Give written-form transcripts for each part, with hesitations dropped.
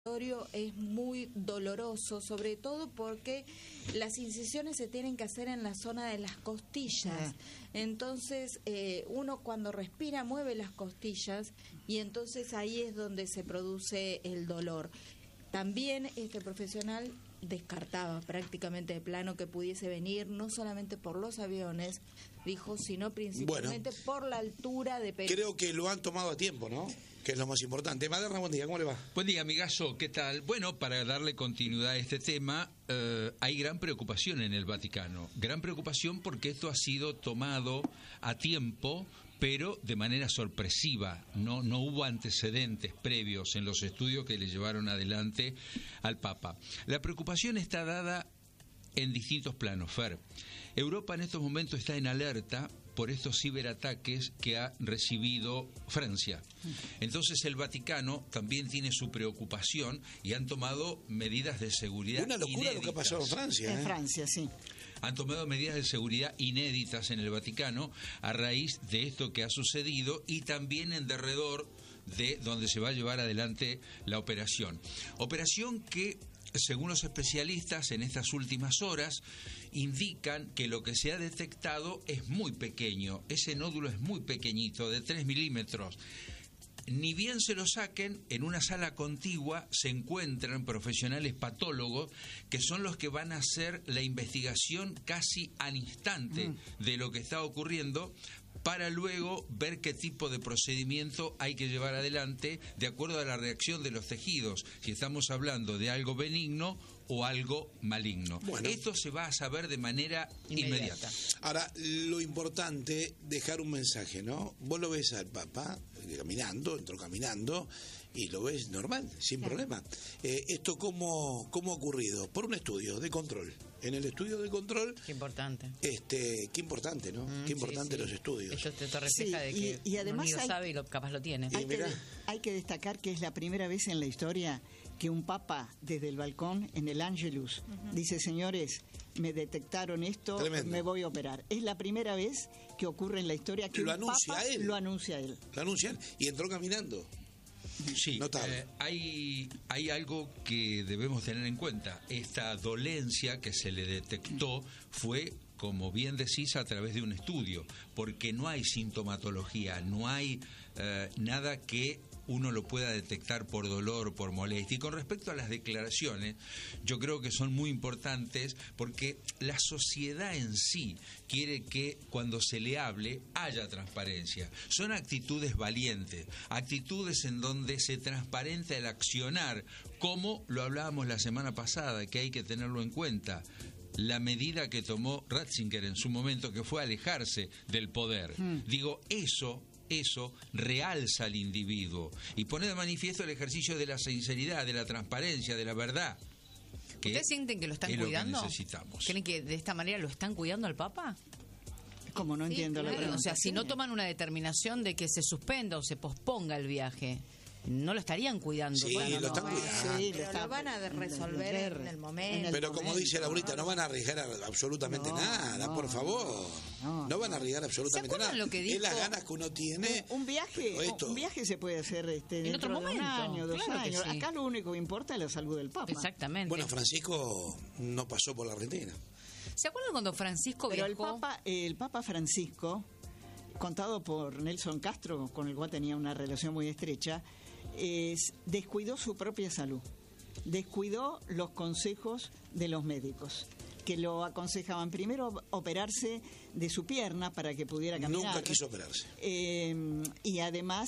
Es muy doloroso, sobre todo porque las incisiones se tienen que hacer en la zona de las costillas. Entonces, uno cuando respira mueve las costillas y entonces ahí es donde se produce el dolor. También este profesional descartaba prácticamente de plano que pudiese venir, no solamente por los aviones, dijo, sino principalmente por la altura de Perú. Creo que lo han tomado a tiempo, ¿no? Que es lo más importante. Maderna, buen día, ¿cómo le va? Buen día, amigazo, ¿qué tal? Bueno, para darle continuidad a este tema, hay gran preocupación en el Vaticano. Gran preocupación porque esto ha sido tomado a tiempo, pero de manera sorpresiva. No hubo antecedentes previos en los estudios que le llevaron adelante al Papa. La preocupación está dada en distintos planos, Fer. Europa en estos momentos está en alerta por estos ciberataques que ha recibido Francia. Entonces el Vaticano también tiene su preocupación y han tomado medidas de seguridad inéditas. Una locura lo que ha pasado en Francia. En Francia, sí. Han tomado medidas de seguridad inéditas en el Vaticano a raíz de esto que ha sucedido y también en derredor de donde se va a llevar adelante la operación. Operación que, según los especialistas, en estas últimas horas, indican que lo que se ha detectado es muy pequeño. Ese nódulo es muy pequeñito, de 3 milímetros. Ni bien se lo saquen, en una sala contigua se encuentran profesionales patólogos que son los que van a hacer la investigación casi al instante de lo que está ocurriendo, para luego ver qué tipo de procedimiento hay que llevar adelante de acuerdo a la reacción de los tejidos, si estamos hablando de algo benigno o algo maligno. Bueno, esto se va a saber de manera inmediata. Ahora, lo importante, dejar un mensaje, ¿no? Vos lo ves al Papa entró caminando, y lo ves normal, sin problema. ¿Esto cómo ha ocurrido? Por un estudio de control. En el estudio de control... Qué importante. Qué importante, ¿no? Qué importante los estudios. Esto te refleja de que y además uno sabe y capaz lo tiene. Hay que destacar que es la primera vez en la historia que un papa desde el balcón en el Angelus dice, señores, me detectaron esto, me voy a operar. Es la primera vez que ocurre en la historia que lo un papa lo anuncia él. Lo anuncian y entró caminando. Sí, hay algo que debemos tener en cuenta. Esta dolencia que se le detectó fue, como bien decís, a través de un estudio, porque no hay sintomatología, no hay nada que uno lo pueda detectar por dolor, por molestia. Y con respecto a las declaraciones, yo creo que son muy importantes porque la sociedad en sí quiere que cuando se le hable haya transparencia. Son actitudes valientes, actitudes en donde se transparenta el accionar, como lo hablábamos la semana pasada, que hay que tenerlo en cuenta. La medida que tomó Ratzinger en su momento, que fue alejarse del poder. Digo, eso realza al individuo y pone de manifiesto el ejercicio de la sinceridad, de la transparencia, de la verdad. ¿Ustedes sienten que lo están cuidando? Lo que necesitamos. ¿Creen que de esta manera lo están cuidando al Papa? Como no entiendo la pregunta. O sea, si no toman una determinación de que se suspenda o se posponga el viaje, no lo estarían cuidando. Sí, lo están cuidando. Sí, lo van a resolver en el momento. Pero como dice Laurita, no van a arriesgar absolutamente nada, por favor. No van a arriesgar absolutamente nada. Lo que dijo? Es las ganas que uno tiene. Un viaje se puede hacer en otro momento, de un año, 2 años. Sí. Acá lo único que importa es la salud del Papa. Exactamente. Bueno, Francisco no pasó por la Argentina. ¿Se acuerdan cuando Francisco viajó? El Papa Francisco, contado por Nelson Castro, con el cual tenía una relación muy estrecha, descuidó su propia salud, descuidó los consejos de los médicos, que lo aconsejaban primero operarse de su pierna para que pudiera caminar. Nunca quiso operarse. Y además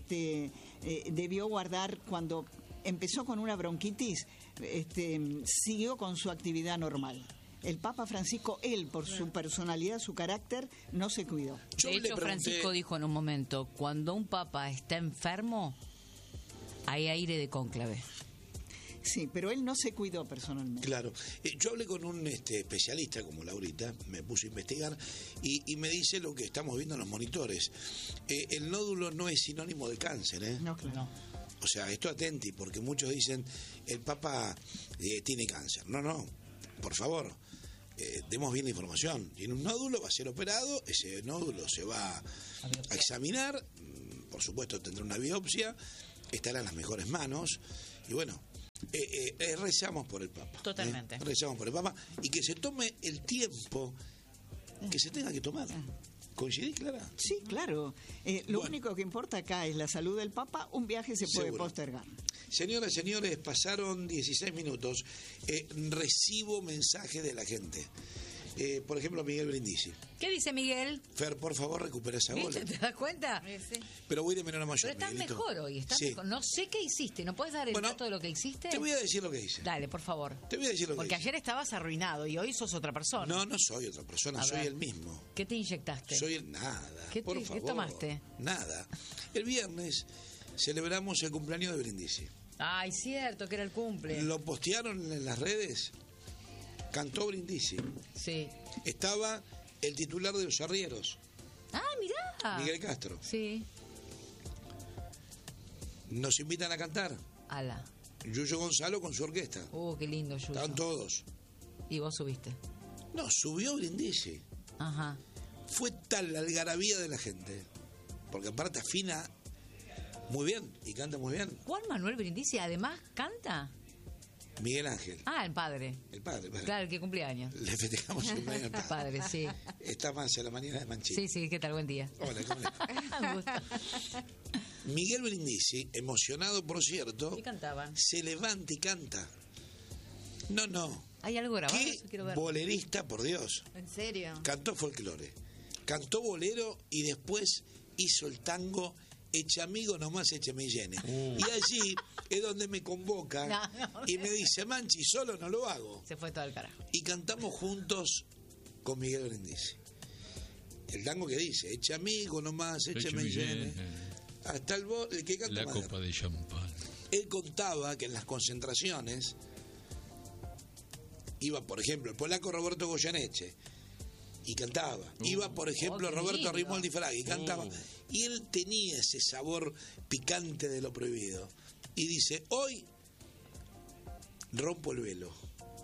debió guardar, cuando empezó con una bronquitis, siguió con su actividad normal. El Papa Francisco, él, por su personalidad, su carácter, no se cuidó. De hecho, Francisco dijo en un momento, cuando un papa está enfermo, hay aire de cónclave. Sí, pero él no se cuidó personalmente. Claro. Yo hablé con un especialista como Laurita, me puse a investigar y me dice lo que estamos viendo en los monitores. El nódulo no es sinónimo de cáncer, ¿eh? No, claro. O sea, esto atenti, porque muchos dicen, el Papa tiene cáncer. No, por favor. Demos bien la información. Tiene un nódulo, va a ser operado, ese nódulo se va a examinar, por supuesto tendrá una biopsia, estará en las mejores manos y bueno, rezamos por el Papa. Totalmente. Rezamos por el Papa y que se tome el tiempo que se tenga que tomar. ¿Coincidís, Clara? Sí, claro. Lo único que importa acá es la salud del Papa. Un viaje se puede postergar. Señoras, señores, pasaron 16 minutos. Recibo mensajes de la gente. Por ejemplo, Miguel Brindisi. ¿Qué dice Miguel? Fer, por favor, recupera esa bola. ¿Viste? ¿Te das cuenta? Sí. Pero voy de menor a mayor. Pero estás Miguelito. mejor hoy. Estás Sí. mejor. No sé qué hiciste. ¿No puedes dar el dato de lo que hiciste? Te voy a decir lo que hice. Dale, por favor. Te voy a decir lo que Porque hice. ayer estabas arruinado y hoy sos otra persona. No soy otra persona, A soy ver. el mismo. ¿Qué te inyectaste? Nada. ¿Qué por favor. tomaste? Nada. El viernes celebramos el cumpleaños de Brindisi. Ay, cierto, que era el cumple. Lo postearon en las redes. Cantó Brindisi. Sí. Estaba el titular de los arrieros, Ah, mirá. Miguel Castro. Sí. Nos invitan a cantar. Ala. Yuyo Gonzalo con su orquesta. Qué lindo, Yuyo. Estaban todos. Y vos subiste. No, subió Brindisi. Ajá. Fue tal la algarabía de la gente. Porque aparte afina muy bien y canta muy bien. Juan Manuel Brindisi además canta. Miguel Ángel. Ah, el padre. El padre. Claro, el que cumpleaños. Le festejamos el cumpleaños al El padre, sí. Está más a la mañana de Manchita. Sí, sí, ¿qué tal? Buen día. Hola, ¿cómo le va? Un gusto. Miguel Brindisi, emocionado por cierto, ¿Qué cantaban? se levanta y canta. No. ¿Hay algo grabado? ¿Qué Eso quiero ver. bolerista, por Dios? ¿En serio? Cantó folclore, cantó bolero y después hizo el tango Eche amigo nomás, écheme llene. Y allí es donde me convoca No. y me dice, Manchi, solo no lo hago. Se fue todo el carajo. Y cantamos juntos con Miguel Brindisi. El tango que dice, eche amigo nomás, écheme llene. Hasta el que canta La más copa de champán. Él contaba que en las concentraciones iba, por ejemplo, el polaco Roberto Goyeneche y cantaba. Iba, por ejemplo, qué Roberto lindo. Rimoldi Fraghi y cantaba. Y él tenía ese sabor picante de lo prohibido. Y dice, hoy rompo el velo.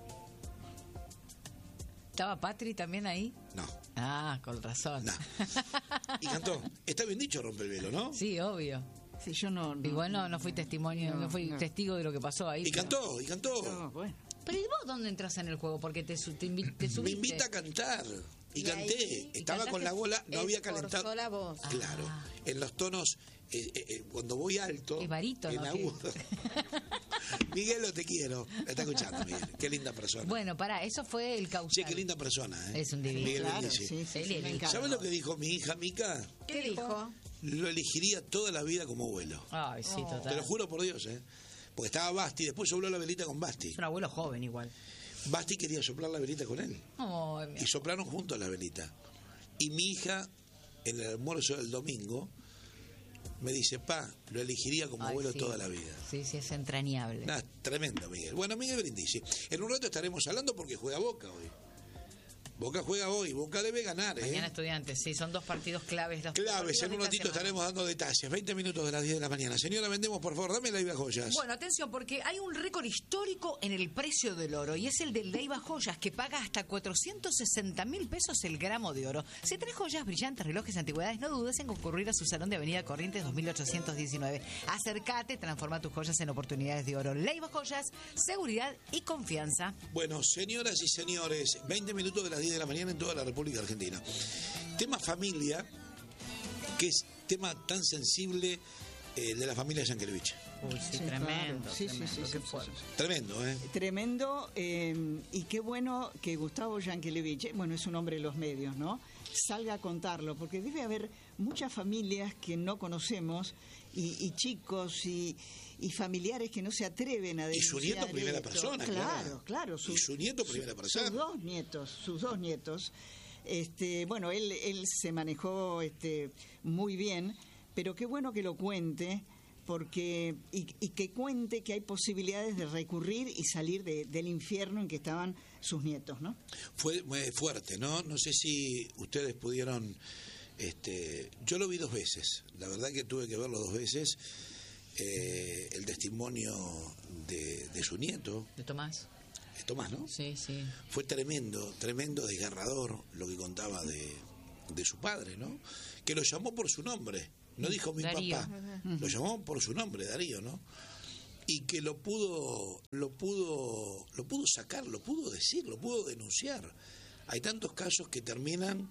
¿Estaba Patri también ahí? No, Ah, con razón. no. Y cantó. Está bien dicho, rompe el velo, ¿no? Sí, obvio. Sí, yo no. Igual no fui testimonio, no fui testigo de lo que pasó ahí. Y cantó, y cantó. No, bueno. Pero ¿y vos dónde entras en el juego? Porque te subiste. Me invita a cantar. Y canté. ahí- y Estaba con la bola, no había esforzó calentado. la voz. Claro. En los tonos, cuando voy alto, Es barítono, en ¿qué? agudo. Miguelo, te quiero. Me está escuchando, Miguel. Qué linda persona. Bueno, pará, eso fue el causal. Che, qué linda persona, ¿eh? Es un divino. Miguel Claro, Brindisi. sí, sí, Él sí, y me el encanta. ¿Sabes lo que dijo mi hija Mica? ¿Qué dijo? Lo elegiría toda la vida como abuelo. Ay, sí, Te total. lo juro por Dios, ¿eh? Porque estaba Basti, después sopló la velita con Basti. Es un abuelo joven igual. Basti quería soplar la velita con él. Ay, Y soplaron juntos la velita. Y mi hija, en el almuerzo del domingo, me dice, pa, lo elegiría como ay, abuelo sí. toda la vida. Sí, sí, es entrañable. Nada, tremendo, Miguel. Bueno, Miguel Brindisi. En un rato estaremos hablando porque juega Boca hoy. Boca juega hoy. Boca debe ganar, ¿eh? Mañana Estudiantes, sí, son dos partidos claves. Dos Claves, partidos en un de esta ratito semana. estaremos dando detalles. 20 minutos de las 10 de la mañana. Señora, vendemos, por favor, dame la Iba Joyas. Bueno, atención, porque hay un récord histórico en el precio del oro y es el de Leiva Joyas, que paga hasta 460.000 pesos el gramo de oro. Si tenés joyas brillantes, relojes, antigüedades, no dudes en concurrir a su salón de Avenida Corrientes 2819. Acércate, transforma tus joyas en oportunidades de oro. Leiva Joyas, seguridad y confianza. Bueno, señoras y señores, 20 minutos de las 10 de la mañana en toda la República Argentina. Tema familia, que es tema tan sensible de la familia Yankelevich. Uy, sí, Sí, tremendo. claro. Sí, sí, tremendo, sí, qué sí, fuerte. sí, sí. Tremendo, ¿eh? Tremendo, y qué bueno que Gustavo Yankelevich, bueno, es un hombre de los medios, ¿no?, salga a contarlo, porque debe haber muchas familias que no conocemos y chicos y familiares que no se atreven a Y denunciar. su nieto primera esto. persona, Claro, claro. Y su nieto primera persona. Sus dos nietos. Bueno, él se manejó muy bien, pero qué bueno que lo cuente, porque y que cuente que hay posibilidades de recurrir y salir del infierno en que estaban sus nietos, ¿no? Fue fuerte, ¿no? No sé si ustedes pudieron... yo lo vi 2 veces. La verdad que tuve que verlo 2 veces. El testimonio de su nieto, ¿De Tomás? es Tomás, ¿no? Sí, sí. Fue tremendo, desgarrador lo que contaba de su padre, ¿no? Que lo llamó por su nombre, no dijo mi Darío. papá, lo llamó por su nombre, Darío, ¿no? y que lo pudo sacar, lo pudo decir, lo pudo denunciar. Hay tantos casos que terminan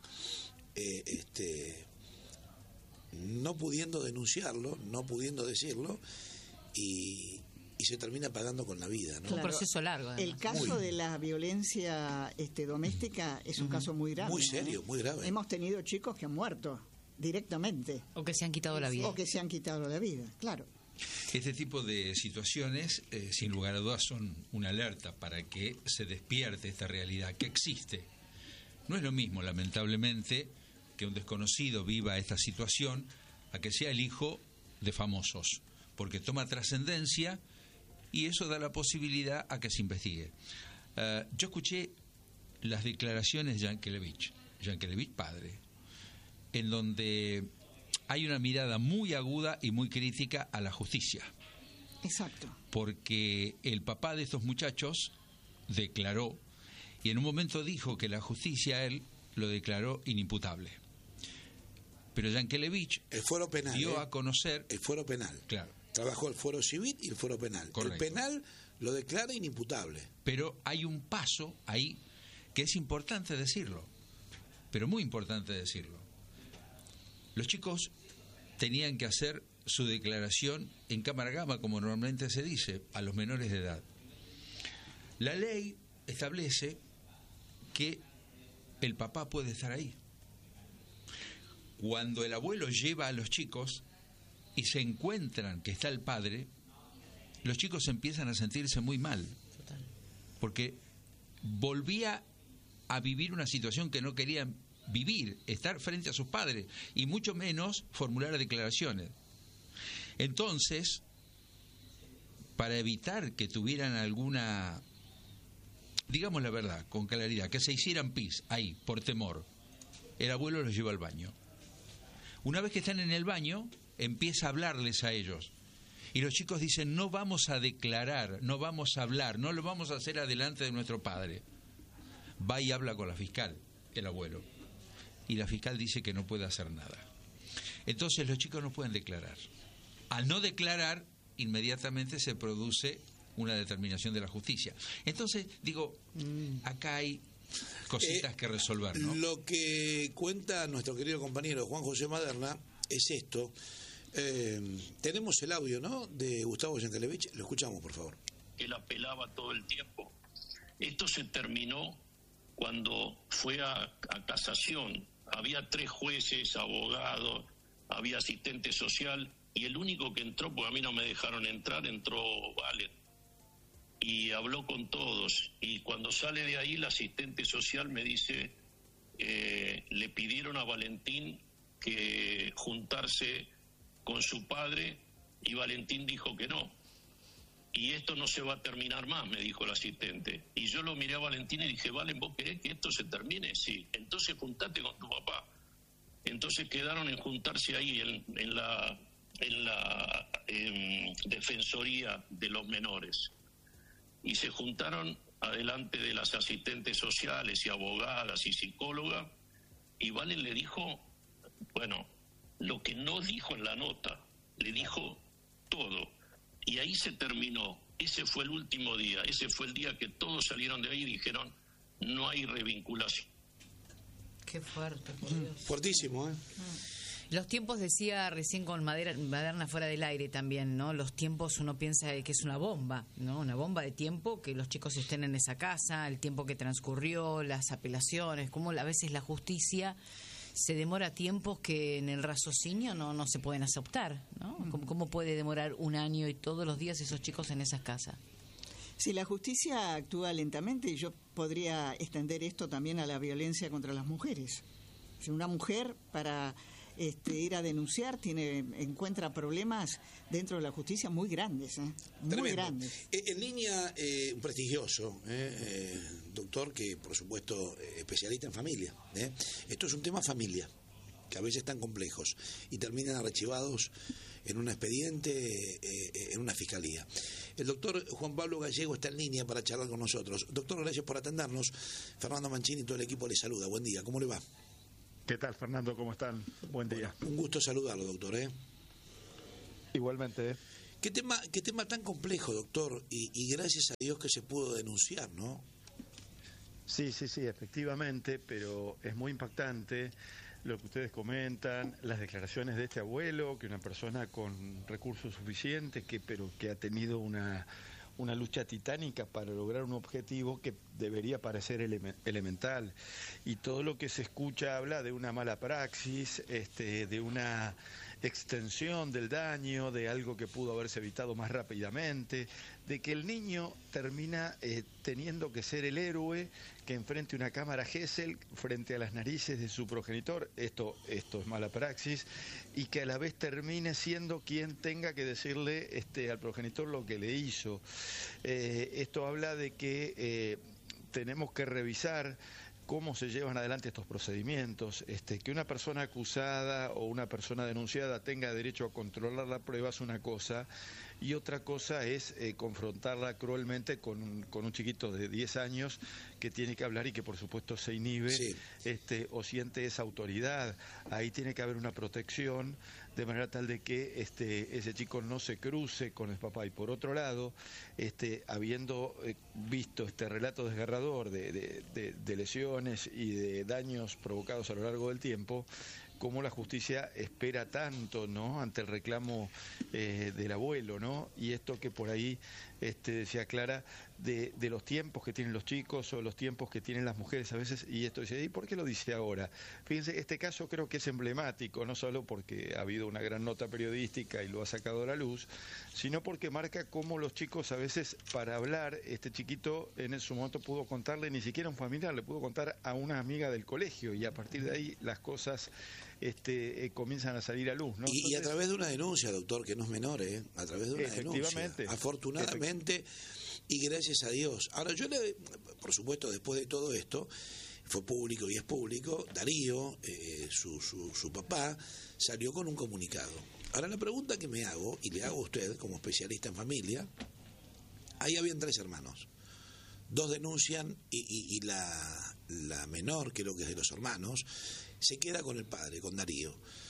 no pudiendo denunciarlo, no pudiendo decirlo, y se termina pagando con la vida, ¿no? Claro, un proceso largo. Además. El caso de la violencia doméstica es un caso muy grave. Muy serio, muy grave. Hemos tenido chicos que han muerto directamente. O que se han quitado la vida. O que se han quitado la vida, claro. Este tipo de situaciones, sin lugar a dudas, son una alerta para que se despierte esta realidad que existe. No es lo mismo, lamentablemente, que un desconocido viva esta situación a que sea el hijo de famosos, porque toma trascendencia y eso da la posibilidad a que se investigue. Yo escuché las declaraciones de Yankelevich padre, en donde hay una mirada muy aguda y muy crítica a la justicia. Exacto. Porque el papá de estos muchachos declaró, y en un momento dijo que la justicia a él lo declaró inimputable. Pero Yankelevich el fuero penal, dio a conocer... El fuero penal. Claro. Trabajó el fuero civil y el fuero penal. Correcto. El penal lo declara inimputable. Pero hay un paso ahí que es importante decirlo, pero muy importante decirlo. Los chicos tenían que hacer su declaración en cámara gama, como normalmente se dice, a los menores de edad. La ley establece que el papá puede estar ahí. Cuando el abuelo lleva a los chicos y se encuentran que está el padre, los chicos empiezan a sentirse muy mal. Total. Porque volvía a vivir una situación que no querían vivir, estar frente a sus padres, y mucho menos formular declaraciones. Entonces, para evitar que tuvieran alguna, digamos la verdad, con claridad, que se hicieran pis ahí, por temor, el abuelo los lleva al baño. Una vez que están en el baño, empieza a hablarles a ellos. Y los chicos dicen, no vamos a declarar, no vamos a hablar, no lo vamos a hacer adelante de nuestro padre. Va y habla con la fiscal, el abuelo. Y la fiscal dice que no puede hacer nada. Entonces los chicos no pueden declarar. Al no declarar, inmediatamente se produce una determinación de la justicia. Entonces, digo, acá hay cositas que resolver, ¿no? Lo que cuenta nuestro querido compañero Juan José Maderna es esto. Tenemos el audio, ¿no?, de Gustavo Yankelevich. Lo escuchamos, por favor. Él apelaba todo el tiempo. Esto se terminó cuando fue a casación. Había 3 jueces, abogados, había asistente social, y el único que entró, porque a mí no me dejaron entrar, entró Valen. Y habló con todos. Y cuando sale de ahí, el asistente social me dice, le pidieron a Valentín que juntarse con su padre, y Valentín dijo que no. Y esto no se va a terminar más, me dijo el asistente. Y yo lo miré a Valentín y dije, Valen, ¿vos querés que esto se termine? Sí. Entonces juntate con tu papá. Entonces quedaron en juntarse ahí en la Defensoría de los Menores. Y se juntaron adelante de las asistentes sociales y abogadas y psicólogas, y Valen le dijo, bueno, lo que no dijo en la nota, le dijo todo. Y ahí se terminó. Ese fue el último día. Ese fue el día que todos salieron de ahí y dijeron, no hay revinculación. Qué fuerte, por Dios. Fuertísimo, ¿eh? Los tiempos, decía recién con Maderna fuera del aire también, ¿no? Los tiempos, uno piensa que es una bomba, ¿no? Una bomba de tiempo, que los chicos estén en esa casa, el tiempo que transcurrió, las apelaciones, cómo a veces la justicia se demora tiempos que en el raciocinio no se pueden aceptar, ¿no? ¿Cómo puede demorar un año y todos los días esos chicos en esas casas? Si la justicia actúa lentamente, yo podría extender esto también a la violencia contra las mujeres. Si una mujer, para ir a denunciar, encuentra problemas dentro de la justicia muy grandes, muy grandes. En línea, un prestigioso doctor que, por supuesto, especialista en familia. Esto es un tema familia, que a veces están complejos y terminan archivados en un expediente, en una fiscalía. El doctor Juan Pablo Gallego está en línea para charlar con nosotros. Doctor, gracias por atendernos. Fernando Mancini y todo el equipo le saluda. Buen día, ¿cómo le va? ¿Qué tal, Fernando? ¿Cómo están? Buen día. Un gusto saludarlo, doctor. Igualmente. Qué tema tan complejo, doctor, y gracias a Dios que se pudo denunciar, ¿no? Sí, efectivamente, pero es muy impactante lo que ustedes comentan, las declaraciones de este abuelo, que una persona con recursos suficientes, pero que ha tenido una lucha titánica para lograr un objetivo que debería parecer elemental. Y todo lo que se escucha habla de una mala praxis, de una extensión del daño, de algo que pudo haberse evitado más rápidamente, de que el niño termina teniendo que ser el héroe que enfrente una cámara Gesell frente a las narices de su progenitor, esto es mala praxis, y que a la vez termine siendo quien tenga que decirle al progenitor lo que le hizo. Esto habla de que tenemos que revisar cómo se llevan adelante estos procedimientos, que una persona acusada o una persona denunciada tenga derecho a controlar la prueba es una cosa, y otra cosa es confrontarla cruelmente con un chiquito de 10 años que tiene que hablar y que por supuesto se inhibe, sí, o siente esa autoridad. Ahí tiene que haber una protección de manera tal de que ese chico no se cruce con el papá. Y por otro lado, habiendo visto este relato desgarrador de lesiones y de daños provocados a lo largo del tiempo, cómo la justicia espera tanto, ¿no?, ante el reclamo del abuelo, ¿no? Y esto que por ahí decía Clara, de los tiempos que tienen los chicos o los tiempos que tienen las mujeres a veces, y esto dice, ¿y por qué lo dice ahora? Fíjense, este caso creo que es emblemático, no solo porque ha habido una gran nota periodística y lo ha sacado a la luz, sino porque marca cómo los chicos a veces, para hablar, este chiquito en su momento pudo contarle, ni siquiera a un familiar, le pudo contar a una amiga del colegio, y a partir de ahí las cosas comienzan a salir a luz, ¿no? Y a través de una denuncia, doctor, que no es menor, a través de una denuncia, afortunadamente, y gracias a Dios. Ahora por supuesto, después de todo esto, fue público y es público, Darío, su papá, salió con un comunicado. Ahora la pregunta que me hago, y le hago a usted como especialista en familia, ahí habían 3 hermanos, 2 denuncian y la menor, que es lo que es de los hermanos, se queda con el padre, con Darío.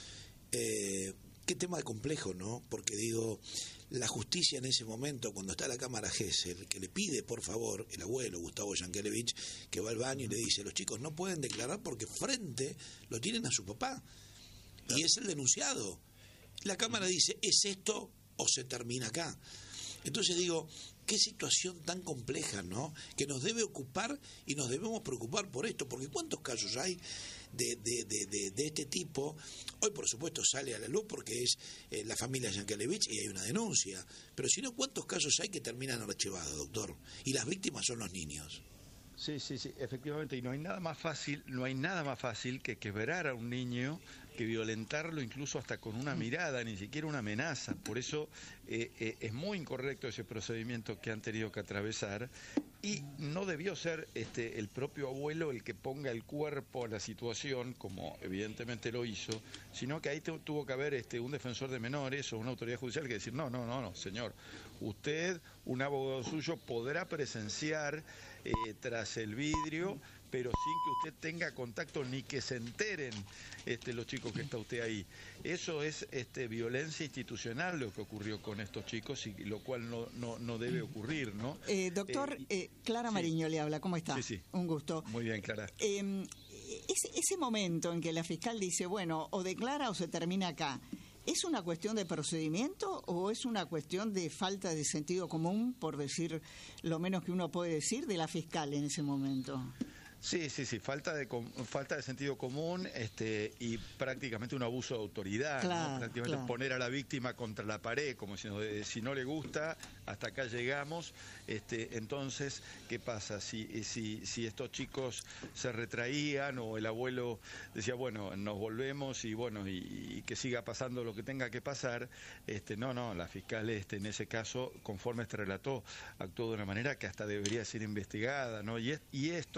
Qué tema complejo, ¿no? Porque digo, la justicia en ese momento, cuando está la cámara Gesell, que le pide, por favor, el abuelo, Gustavo Yankelevich, que va al baño y le dice, los chicos no pueden declarar porque frente lo tienen a su papá. Y es el denunciado. La cámara dice, ¿es esto o se termina acá? Entonces digo, qué situación tan compleja, ¿no? Que nos debe ocupar y nos debemos preocupar por esto, porque ¿cuántos casos hay de este tipo? Hoy, por supuesto, sale a la luz porque es la familia Yankelevich y hay una denuncia, pero si no, ¿cuántos casos hay que terminan archivados, doctor? Y las víctimas son los niños. Sí, efectivamente, y no hay nada más fácil que quebrar a un niño, que violentarlo incluso hasta con una mirada, ni siquiera una amenaza. Por eso es muy incorrecto ese procedimiento que han tenido que atravesar, y no debió ser el propio abuelo el que ponga el cuerpo a la situación, como evidentemente lo hizo, sino que ahí tuvo que haber un defensor de menores o una autoridad judicial que decir, no, señor, usted, un abogado suyo, podrá presenciar tras el vidrio, pero sin que usted tenga contacto ni que se enteren los chicos que está usted ahí. Eso es violencia institucional lo que ocurrió con estos chicos, y lo cual no debe ocurrir, ¿no? Doctor, Clara Mariño le habla, ¿cómo está? Sí. Un gusto. Muy bien, Clara. Ese momento en que la fiscal dice, bueno, o declara o se termina acá, ¿es una cuestión de procedimiento o es una cuestión de falta de sentido común, por decir lo menos que uno puede decir, de la fiscal en ese momento? Sí, falta de sentido común y prácticamente un abuso de autoridad, claro, ¿no? Prácticamente poner a la víctima contra la pared, como si no le gusta, hasta acá llegamos. Entonces, ¿qué pasa? Si estos chicos se retraían o el abuelo decía, bueno, nos volvemos y que siga pasando lo que tenga que pasar, no, la fiscal en ese caso, conforme relató, actuó de una manera que hasta debería ser investigada, ¿no? Y esto está muy bien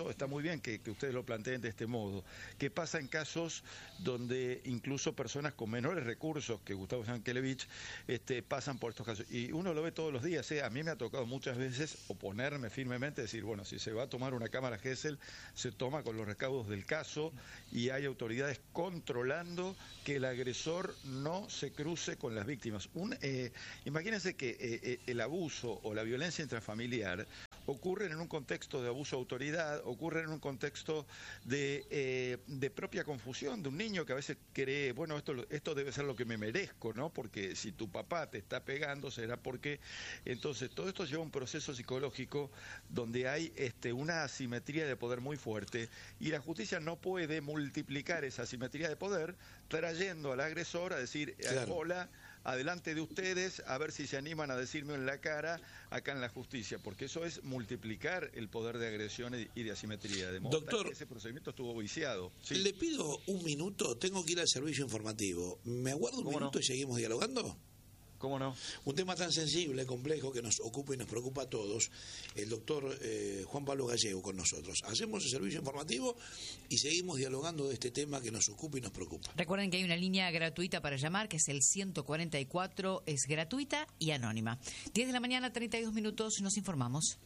bien que ustedes lo planteen de este modo. ¿Qué pasa en casos donde incluso personas con menores recursos que Gustavo Yankelevich pasan por estos casos? Y uno lo ve todos los días. A mí me ha tocado muchas veces oponerme firmemente, decir, bueno, si se va a tomar una cámara Gesell, se toma con los recaudos del caso y hay autoridades controlando que el agresor no se cruce con las víctimas. Imagínense que el abuso o la violencia intrafamiliar ocurren en un contexto de abuso de autoridad, ocurren en un contexto de propia confusión de un niño que a veces cree, bueno, esto debe ser lo que me merezco, ¿no? Porque si tu papá te está pegando será porque... Entonces, todo esto lleva a un proceso psicológico donde hay una asimetría de poder muy fuerte y la justicia no puede multiplicar esa asimetría de poder trayendo al agresor a decir, claro, hola, adelante de ustedes, a ver si se animan a decirme en la cara acá en la justicia, porque eso es multiplicar el poder de agresión y de asimetría. De Doctor, que ese procedimiento estuvo viciado. ¿Sí? Le pido un minuto, tengo que ir al servicio informativo. ¿Me aguardo un minuto y seguimos dialogando? ¿Cómo no? Un tema tan sensible, complejo, que nos ocupa y nos preocupa a todos. El doctor Juan Pablo Gallego con nosotros. Hacemos el servicio informativo y seguimos dialogando de este tema que nos ocupa y nos preocupa. Recuerden que hay una línea gratuita para llamar, que es el 144, es gratuita y anónima. 10 de la mañana, 32 minutos, nos informamos.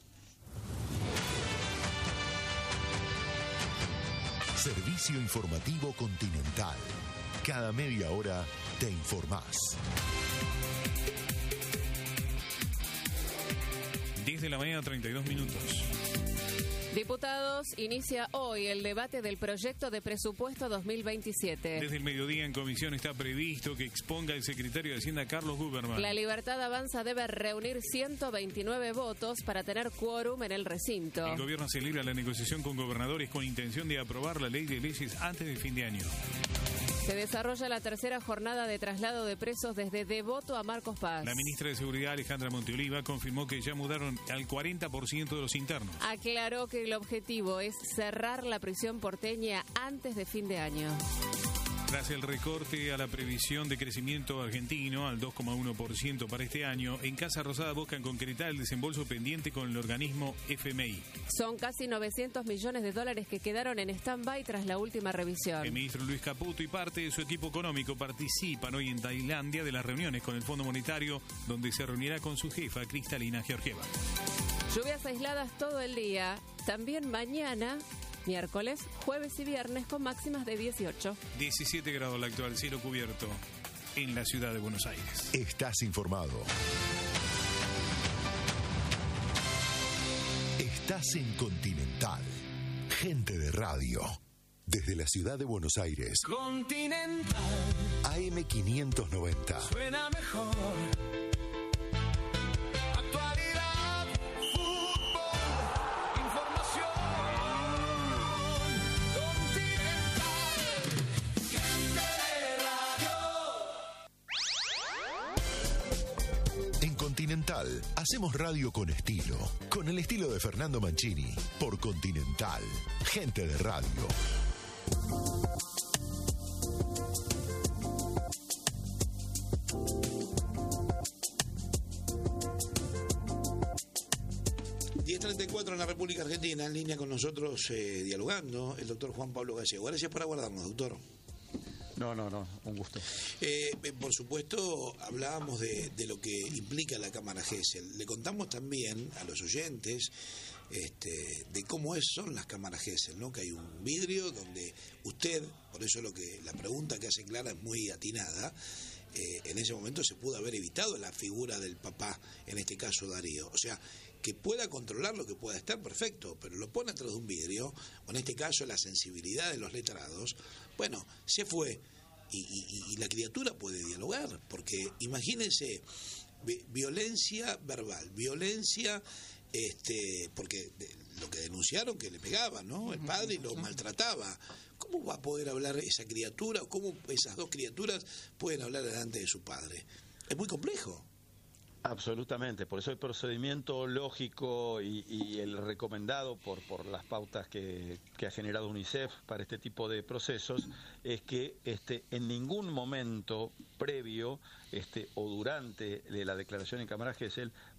Servicio informativo Continental. Cada media hora te informás. 10 de la mañana, 32 minutos. Diputados, inicia hoy el debate del proyecto de presupuesto 2027. Desde el mediodía en comisión está previsto que exponga el secretario de Hacienda, Carlos Guberman. La Libertad Avanza debe reunir 129 votos para tener quórum en el recinto. El gobierno celebra la negociación con gobernadores con intención de aprobar la ley de leyes antes del fin de año. Se desarrolla la tercera jornada de traslado de presos desde Devoto a Marcos Paz. La ministra de Seguridad, Alejandra Monteoliva, confirmó que ya mudaron al 40% de los internos. Aclaró que el objetivo es cerrar la prisión porteña antes de fin de año. Tras el recorte a la previsión de crecimiento argentino al 2,1% para este año, en Casa Rosada buscan concretar el desembolso pendiente con el organismo FMI. Son casi 900 millones de dólares que quedaron en stand-by tras la última revisión. El ministro Luis Caputo y parte de su equipo económico participan hoy en Tailandia de las reuniones con el Fondo Monetario, donde se reunirá con su jefa, Cristalina Georgieva. Lluvias aisladas todo el día, también mañana, miércoles, jueves y viernes con máximas de 18. 17 grados la actual, cielo cubierto en la ciudad de Buenos Aires. Estás informado. Estás en Continental. Gente de radio. Desde la ciudad de Buenos Aires. Continental. AM590. Suena mejor. Continental, hacemos radio con estilo, con el estilo de Fernando Mancini, por Continental, gente de radio. En la República Argentina, en línea con nosotros, dialogando, el doctor Juan Pablo Gallego. Gracias por aguardarnos, doctor. No, un gusto. Por supuesto, hablábamos de lo que implica la cámara Gesell. Le contamos también a los oyentes de cómo son las cámaras Gesell, ¿no? Que hay un vidrio donde usted, por eso la pregunta que hace Clara es muy atinada, en ese momento se pudo haber evitado la figura del papá, en este caso Darío. O sea, que pueda controlar lo que pueda estar, perfecto, pero lo pone atrás de un vidrio, o en este caso la sensibilidad de los letrados, bueno, se fue, y la criatura puede dialogar, porque imagínense, violencia verbal, violencia, porque lo que denunciaron que le pegaba, ¿no? El padre lo maltrataba. ¿Cómo va a poder hablar esa criatura, o cómo esas dos criaturas pueden hablar delante de su padre? Es muy complejo. Absolutamente, por eso el procedimiento lógico y el recomendado por las pautas que ha generado UNICEF para este tipo de procesos es que en ningún momento previo o durante la declaración en cámara Gesell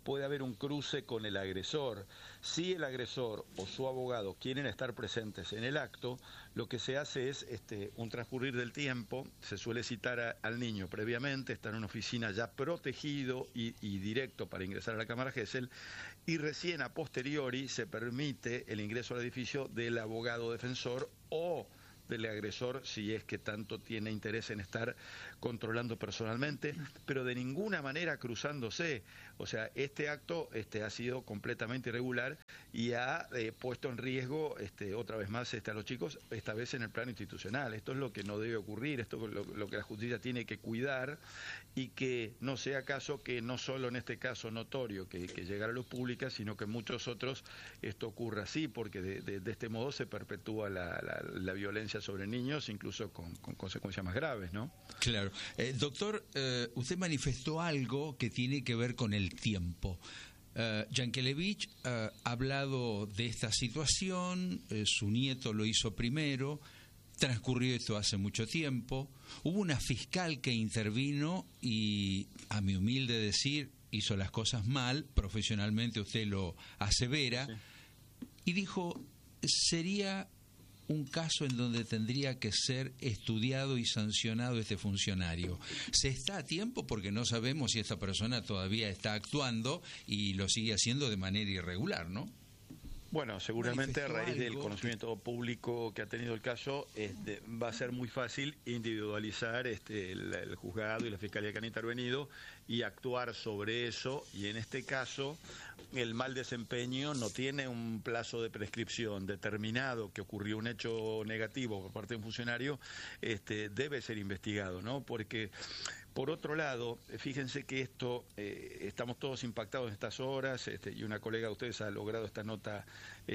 puede haber un cruce con el agresor. Si el agresor o su abogado quieren estar presentes en el acto, lo que se hace es un transcurrir del tiempo, se suele citar al niño previamente, está en una oficina ya protegido y directo para ingresar a la Cámara Gesell, y recién a posteriori se permite el ingreso al edificio del abogado defensor o del agresor, si es que tanto tiene interés en estar controlando personalmente, pero de ninguna manera cruzándose. O sea, este acto ha sido completamente irregular y ha puesto en riesgo otra vez más a los chicos, esta vez en el plano institucional. Esto es lo que no debe ocurrir, esto es lo que la justicia tiene que cuidar, y que no sea caso que no solo en este caso notorio que llegara a luz pública, sino que en muchos otros esto ocurra así, porque de este modo se perpetúa la violencia sobre niños, incluso con consecuencias más graves, ¿no? Claro. Doctor, usted manifestó algo que tiene que ver con el tiempo. Yankelevich ha hablado de esta situación, su nieto lo hizo primero, transcurrió esto hace mucho tiempo, hubo una fiscal que intervino y, a mi humilde decir, hizo las cosas mal, profesionalmente usted lo asevera, sí. Y dijo, sería un caso en donde tendría que ser estudiado y sancionado este funcionario. ¿Se está a tiempo? Porque no sabemos si esta persona todavía está actuando y lo sigue haciendo de manera irregular, ¿no? Bueno, seguramente a raíz del conocimiento público que ha tenido el caso, va a ser muy fácil individualizar el juzgado y la fiscalía que han intervenido y actuar sobre eso, y en este caso el mal desempeño no tiene un plazo de prescripción determinado, que ocurrió un hecho negativo por parte de un funcionario, debe ser investigado, ¿no? Porque por otro lado, fíjense que esto, estamos todos impactados en estas horas, y una colega de ustedes ha logrado esta nota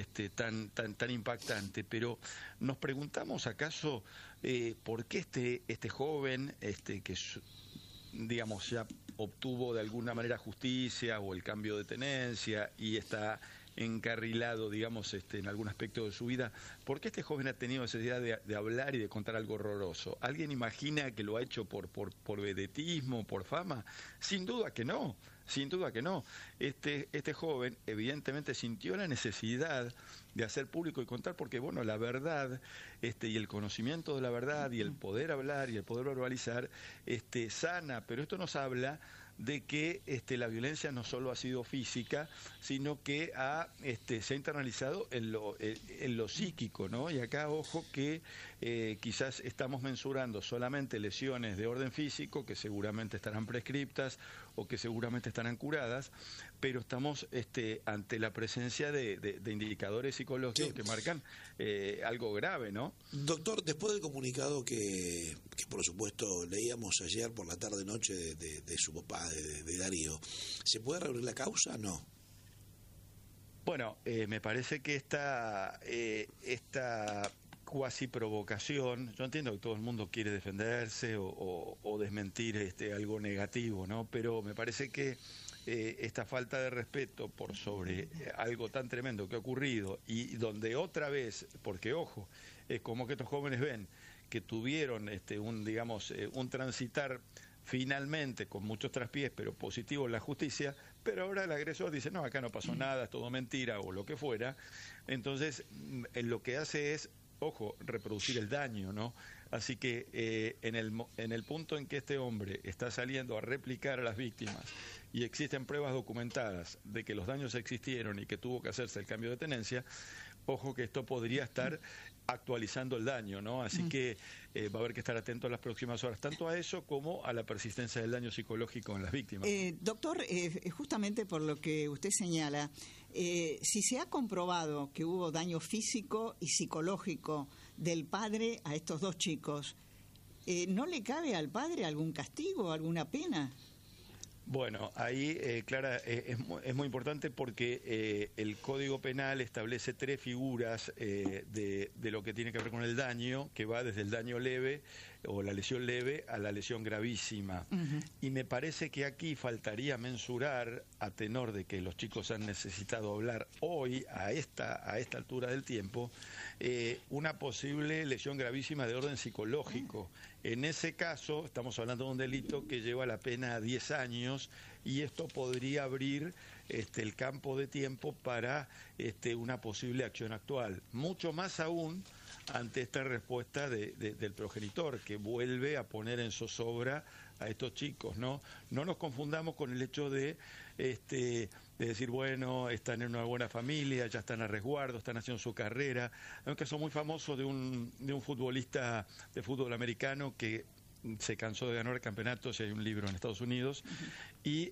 tan impactante, pero nos preguntamos acaso por qué este joven, que digamos ya obtuvo de alguna manera justicia o el cambio de tenencia y está encarrilado, digamos, en algún aspecto de su vida, ¿por qué este joven ha tenido necesidad de hablar y de contar algo horroroso? ¿Alguien imagina que lo ha hecho por vedetismo, por fama? Sin duda que no, sin duda que no. Este joven evidentemente sintió la necesidad de hacer público y contar, porque bueno, la verdad y el conocimiento de la verdad y el poder hablar y el poder verbalizar sana, pero esto nos habla de que la violencia no solo ha sido física, sino que se ha internalizado en lo psíquico, ¿no? Y acá, ojo, que quizás estamos mensurando solamente lesiones de orden físico, que seguramente estarán prescriptas o que seguramente estarán curadas, pero estamos ante la presencia de indicadores psicológicos que marcan algo grave, ¿no? Doctor, después del comunicado que por supuesto leíamos ayer por la tarde-noche de su papá, de Darío, ¿se puede reabrir la causa o no? Bueno, me parece que esta cuasi provocación, yo entiendo que todo el mundo quiere defenderse o desmentir algo negativo, ¿no? Pero me parece que esta falta de respeto por sobre algo tan tremendo que ha ocurrido, y donde otra vez, porque ojo, es como que estos jóvenes ven que tuvieron un transitar finalmente con muchos traspiés, pero positivo en la justicia, pero ahora el agresor dice, no, acá no pasó nada, es todo mentira o lo que fuera. Entonces, lo que hace es, ojo, reproducir el daño, ¿no? Así que en el punto en que este hombre está saliendo a replicar a las víctimas y existen pruebas documentadas de que los daños existieron y que tuvo que hacerse el cambio de tenencia, ojo que esto podría estar actualizando el daño, ¿no? Así que va a haber que estar atento en las próximas horas, tanto a eso como a la persistencia del daño psicológico en las víctimas. Doctor, justamente por lo que usted señala, si se ha comprobado que hubo daño físico y psicológico del padre a estos dos chicos, ¿no le cabe al padre algún castigo, alguna pena? Bueno, ahí, Clara, es muy importante porque el Código Penal establece 3 figuras de lo que tiene que ver con el daño, que va desde el daño leve o la lesión leve a la lesión gravísima. Y me parece que aquí faltaría mensurar, a tenor de que los chicos han necesitado hablar hoy, a esta altura del tiempo, una posible lesión gravísima de orden psicológico. En ese caso, estamos hablando de un delito que lleva la pena a 10 años, y esto podría abrir el campo de tiempo para una posible acción actual. Mucho más aún ante esta respuesta del progenitor, que vuelve a poner en zozobra a estos chicos, ¿no? No nos confundamos con el hecho de decir, bueno, están en una buena familia, ya están a resguardo, están haciendo su carrera. Hay un caso muy famoso de un futbolista de fútbol americano que se cansó de ganar campeonatos, y hay un libro en Estados Unidos, y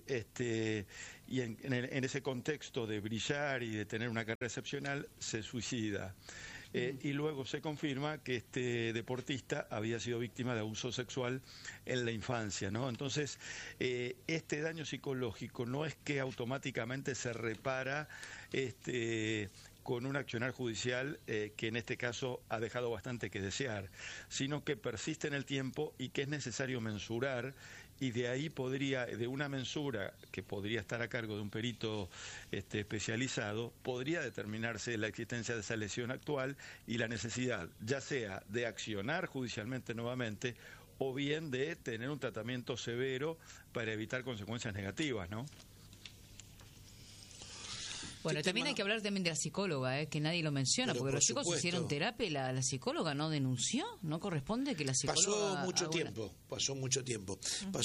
en ese contexto de brillar y de tener una carrera excepcional, se suicida. Y luego se confirma que este deportista había sido víctima de abuso sexual en la infancia, ¿no? Entonces, este daño psicológico no es que automáticamente se repara con un accionar judicial que en este caso ha dejado bastante que desear, sino que persiste en el tiempo y que es necesario mensurar, y de ahí de una mensura que podría estar a cargo de un perito especializado, podría determinarse la existencia de esa lesión actual y la necesidad, ya sea de accionar judicialmente nuevamente, o bien de tener un tratamiento severo para evitar consecuencias negativas, ¿no? Bueno, también hay que hablar también de la psicóloga, que nadie lo menciona, porque los chicos hicieron terapia y la psicóloga no denunció. ¿No corresponde que la psicóloga Pasó mucho tiempo.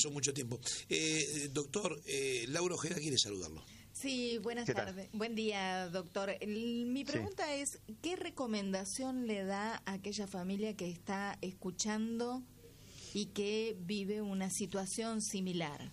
Doctor, Laura Ojeda quiere saludarlo. Sí, buenas tardes. Buen día, doctor. Mi pregunta es, ¿qué recomendación le da a aquella familia que está escuchando y que vive una situación similar?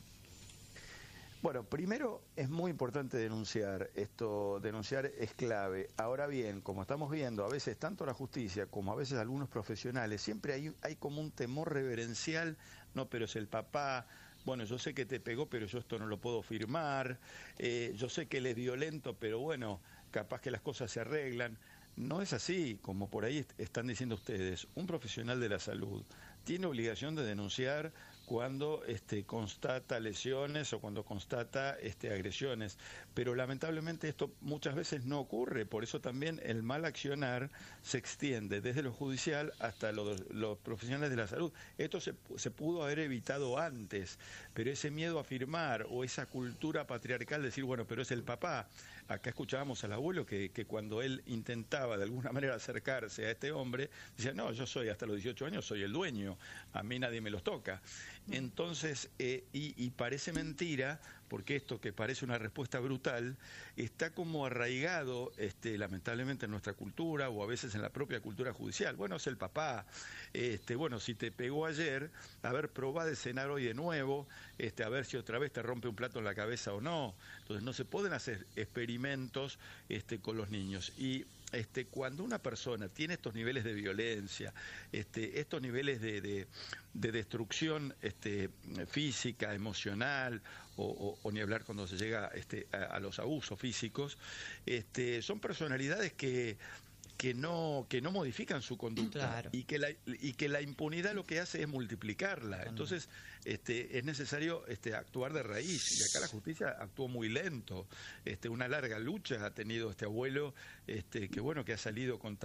Bueno, primero es muy importante denunciar. Denunciar es clave. Ahora bien, como estamos viendo, a veces tanto la justicia como a veces algunos profesionales, siempre hay como un temor reverencial. No, pero es el papá. Bueno, yo sé que te pegó, pero yo esto no lo puedo firmar. Yo sé que él es violento, pero bueno, capaz que las cosas se arreglan. No es así, como por ahí están diciendo ustedes. Un profesional de la salud tiene obligación de denunciar cuando constata lesiones o cuando constata agresiones, pero lamentablemente esto muchas veces no ocurre. Por eso también el mal accionar se extiende desde lo judicial hasta los profesionales de la salud. Esto se pudo haber evitado antes, pero ese miedo a firmar o esa cultura patriarcal de decir, bueno, pero es el papá. Acá escuchábamos al abuelo que cuando él intentaba de alguna manera acercarse a este hombre, decía, no, yo soy hasta los 18 años, soy el dueño, a mí nadie me los toca. Entonces, y parece mentira, porque esto que parece una respuesta brutal, está como arraigado, lamentablemente, en nuestra cultura o a veces en la propia cultura judicial. Bueno, es el papá, bueno, si te pegó ayer, a ver, probá de cenar hoy de nuevo, a ver si otra vez te rompe un plato en la cabeza o no. Entonces no se pueden hacer experimentos con los niños. Y cuando una persona tiene estos niveles de violencia, estos niveles de destrucción física, emocional, o ni hablar cuando se llega a los abusos físicos, son personalidades que no modifican su conducta, claro, y que la impunidad lo que hace es multiplicarla. Entonces es necesario actuar de raíz, y acá la justicia actuó muy lento. Una larga lucha ha tenido este abuelo, que ha salido con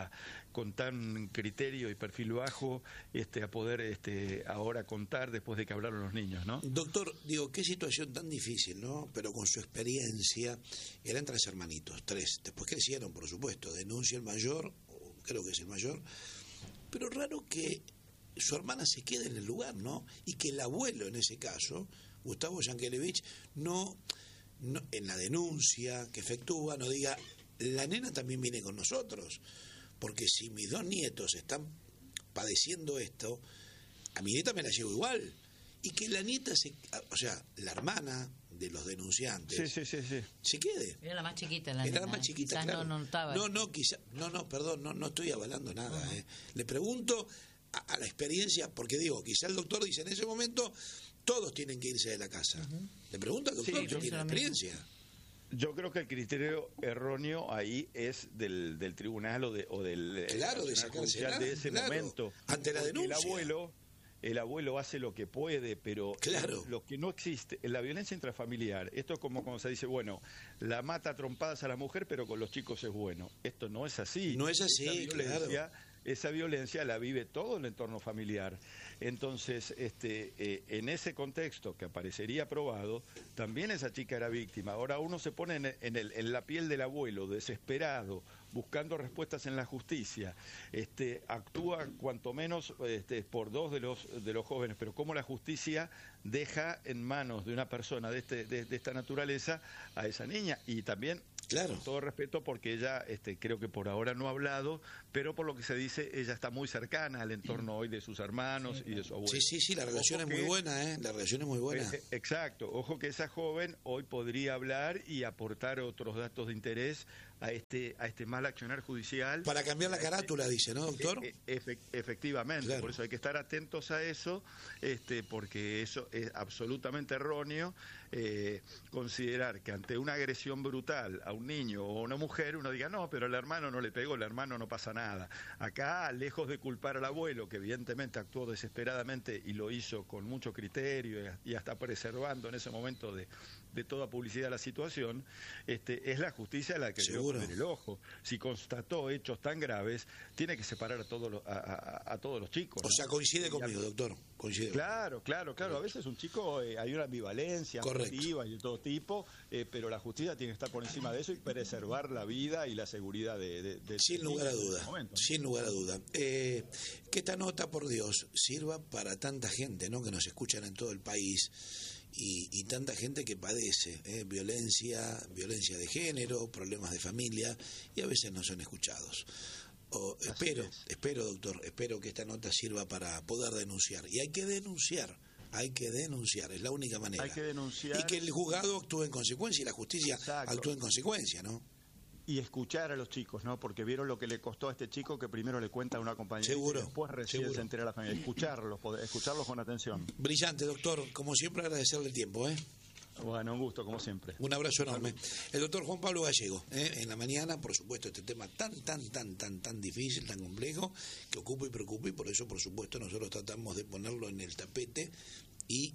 tan criterio y perfil bajo a poder ahora contar después de que hablaron los niños, ¿no? Doctor, digo, qué situación tan difícil, ¿no? Pero con su experiencia, eran 3 hermanitos, 3, después crecieron, por supuesto, denuncia el mayor, creo que es el mayor, pero raro que su hermana se quede en el lugar, ¿no? Y que el abuelo, en ese caso, Gustavo Yankelevich, no en la denuncia que efectúa, no diga, la nena también viene con nosotros, porque si mis 2 nietos están padeciendo esto, a mi nieta me la llevo igual. Y que la nieta, la hermana de los denunciantes, se quede. Era la más chiquita, Era la más chiquita, claro. No notaba. Perdón, no estoy avalando nada. Le pregunto a la experiencia, porque digo, quizá el doctor dice, en ese momento todos tienen que irse de la casa. Le pregunto al doctor, que tiene experiencia. Yo creo que el criterio erróneo ahí es del tribunal o del de sacarse de ese momento. Ante la denuncia. El abuelo hace lo que puede, pero claro, lo que no existe, la violencia intrafamiliar, esto es como cuando se dice, bueno, la mata a trompadas a la mujer, pero con los chicos es bueno. Esto no es así. No es así, esta violencia esa violencia la vive todo el entorno familiar. Entonces, en ese contexto que aparecería probado, también esa chica era víctima. Ahora uno se pone en la piel del abuelo, desesperado, buscando respuestas en la justicia, actúa cuanto menos por dos de los jóvenes, pero cómo la justicia deja en manos de una persona de esta naturaleza a esa niña. Y también, claro, con todo respeto, porque ella creo que por ahora no ha hablado, pero por lo que se dice, ella está muy cercana al entorno hoy de sus hermanos y de su abuelo. Sí, la relación es muy buena, la relación es muy buena. Exacto, ojo que esa joven hoy podría hablar y aportar otros datos de interés a este mal accionar judicial. Para cambiar la carátula, dice, ¿no, doctor? Efectivamente, claro. Por eso hay que estar atentos a eso, porque eso es absolutamente erróneo, considerar que ante una agresión brutal a un niño o a una mujer, uno diga, no, pero el hermano no le pegó, el hermano no pasa nada. Acá, lejos de culpar al abuelo, que evidentemente actuó desesperadamente y lo hizo con mucho criterio y hasta preservando en ese momento de toda publicidad la situación, es la justicia la que debe poner el ojo. Si constató hechos tan graves, tiene que separar a todos los chicos. O sea, coincide conmigo, doctor. Coincide. Claro. A veces un chico, hay una ambivalencia afectiva y de todo tipo, pero la justicia tiene que estar por encima de eso y preservar la vida y la seguridad de sin lugar a duda. Sin lugar a duda. Que esta nota, por Dios, sirva para tanta gente, ¿no?, que nos escuchan en todo el país. Y tanta gente que padece violencia de género, problemas de familia, y a veces no son escuchados. Espero, doctor, espero que esta nota sirva para poder denunciar. Y hay que denunciar, es la única manera. Hay que denunciar. Y que el juzgado actúe en consecuencia y la justicia actúe en consecuencia, ¿no? Y escuchar a los chicos, ¿no? Porque vieron lo que le costó a este chico, que primero le cuenta a una compañera y después recién se entera a la familia. Escucharlos con atención. Brillante, doctor. Como siempre, agradecerle el tiempo, Bueno, un gusto, como siempre. Un abrazo enorme. El doctor Juan Pablo Gallego, en la mañana, por supuesto, este tema tan difícil, tan complejo, que ocupa y preocupa, y por eso, por supuesto, nosotros tratamos de ponerlo en el tapete y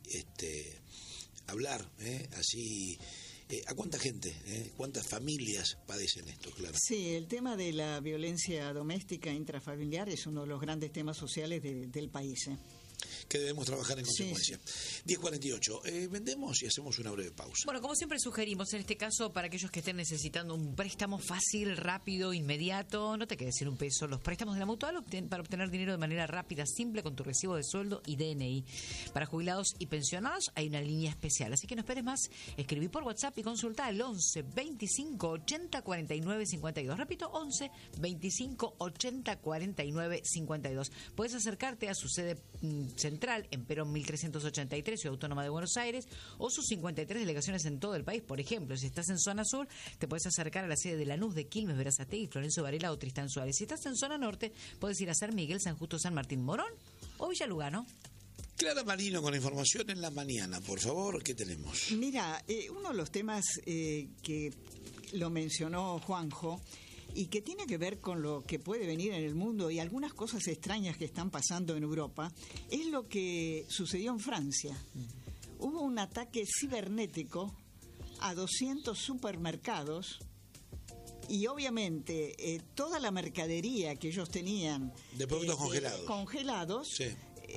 hablar, así. ¿A cuánta gente, cuántas familias padecen esto, claro? Sí, el tema de la violencia doméstica intrafamiliar es uno de los grandes temas sociales del país. Que debemos trabajar en consecuencia. 10:48. Vendemos y hacemos una breve pausa. Bueno, como siempre sugerimos, en este caso, para aquellos que estén necesitando un préstamo fácil, rápido, inmediato, no te quedes sin un peso. Los préstamos de la Mutual para obtener dinero de manera rápida, simple, con tu recibo de sueldo y DNI. Para jubilados y pensionados hay una línea especial. Así que no esperes más. Escribí por WhatsApp y consulta al 11 25 80 49 52. Repito, 11 25 80 49 52. Puedes acercarte a su sede central en Perón 1383, Ciudad Autónoma de Buenos Aires, o sus 53 delegaciones en todo el país. Por ejemplo, si estás en zona sur, te puedes acercar a la sede de Lanús, de Quilmes, Berazategui, Florencio Varela o Tristán Suárez. Si estás en zona norte, puedes ir a San Miguel, San Justo, San Martín, Morón o Villa Lugano. Clara Marino con la información en la mañana, por favor, ¿qué tenemos? Mira, uno de los temas que lo mencionó Juanjo, y que tiene que ver con lo que puede venir en el mundo y algunas cosas extrañas que están pasando en Europa, es lo que sucedió en Francia. Hubo un ataque cibernético a 200 supermercados y obviamente toda la mercadería que ellos tenían de productos congelados, sí.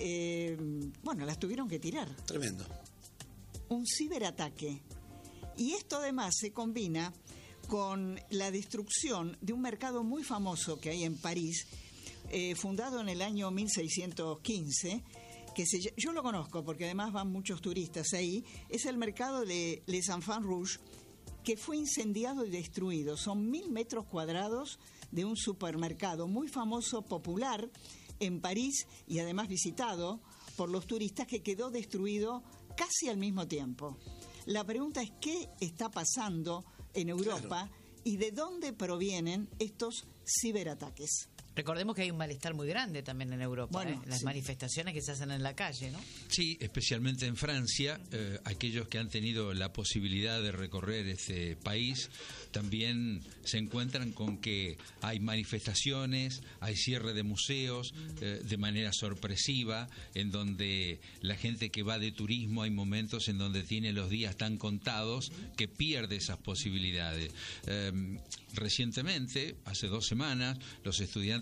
Las tuvieron que tirar. Tremendo. Un ciberataque. Y esto además se combina con la destrucción de un mercado muy famoso que hay en París, fundado en el año 1615, yo lo conozco porque además van muchos turistas ahí. Es el mercado de Les Enfants Rouges, que fue incendiado y destruido. Son 1000 metros cuadrados de un supermercado muy famoso, popular en París y además visitado por los turistas, que quedó destruido casi al mismo tiempo. La pregunta es, ¿qué está pasando en Europa y de dónde provienen estos ciberataques? Recordemos que hay un malestar muy grande también en Europa, las manifestaciones que se hacen en la calle, ¿no? Sí, especialmente en Francia, aquellos que han tenido la posibilidad de recorrer este país también se encuentran con que hay manifestaciones, hay cierre de museos de manera sorpresiva, en donde la gente que va de turismo hay momentos en donde tiene los días tan contados que pierde esas posibilidades. Recientemente, hace 2 semanas, los estudiantes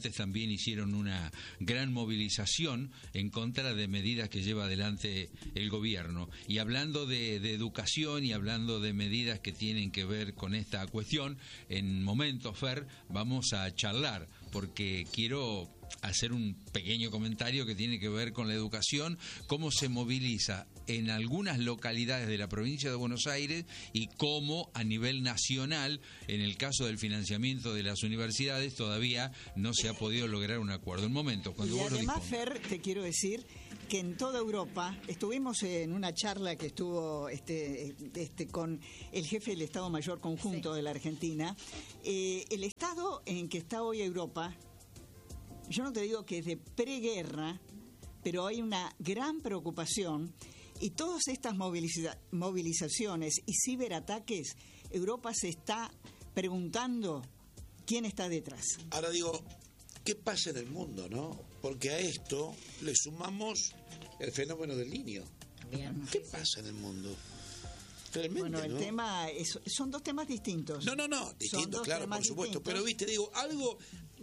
estudiantes también hicieron una gran movilización en contra de medidas que lleva adelante el gobierno. Y hablando de educación y hablando de medidas que tienen que ver con esta cuestión, en momentos, Fer, vamos a charlar, porque quiero hacer un pequeño comentario que tiene que ver con la educación, cómo se moviliza en algunas localidades de la provincia de Buenos Aires y cómo a nivel nacional, en el caso del financiamiento de las universidades, todavía no se ha podido lograr un acuerdo. Un momento, cuando y vos además, lo dispongas. Fer, te quiero decir que en toda Europa, estuvimos en una charla que estuvo con el jefe del Estado Mayor Conjunto de la Argentina, el estado en que está hoy Europa, yo no te digo que es de preguerra, pero hay una gran preocupación y todas estas movilizaciones y ciberataques, Europa se está preguntando quién está detrás. Ahora digo, ¿qué pasa en el mundo, no? Porque a esto le sumamos el fenómeno del niño. Bien. ¿Qué pasa en el mundo? Realmente, bueno, el ¿no? tema son dos temas distintos. No, distintos, claro, por supuesto. Distintos. Pero, viste, digo, algo